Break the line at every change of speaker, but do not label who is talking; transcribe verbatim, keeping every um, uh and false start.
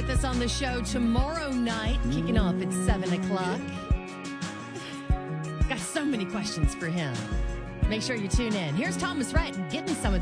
with us on the show tomorrow night, kicking off at seven o'clock. Got so many questions for him. Make sure you tune in. Here's Thomas Rhett getting some of